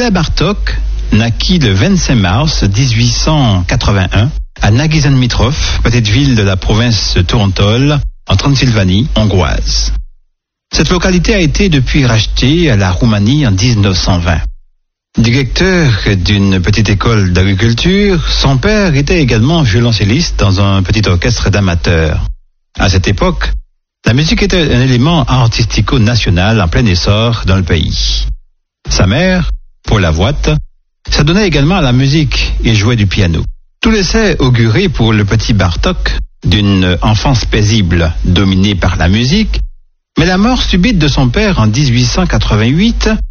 Béla Bartók naquit le 25 mars 1881 à Nagy-Szentmitrov, petite ville de la province de Torontol, en Transylvanie hongroise. Cette localité a été depuis rachetée à la Roumanie en 1920. Directeur d'une petite école d'agriculture, son père était également violoncelliste dans un petit orchestre d'amateurs. À cette époque, la musique était un élément artistico-national en plein essor dans le pays. Sa mère, Paula Voigt, s'adonnait également à la musique et jouait du piano. Tout laissait augurer pour le petit Bartók d'une enfance paisible, dominée par la musique, mais la mort subite de son père en 1888